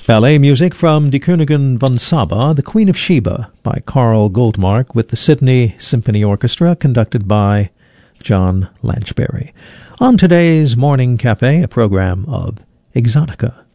Ballet music from Die Königin von Saba, The Queen of Sheba, by Carl Goldmark, with the Sydney Symphony Orchestra, conducted by John Lanchberry. On today's Morning Cafe, a program of Exotica.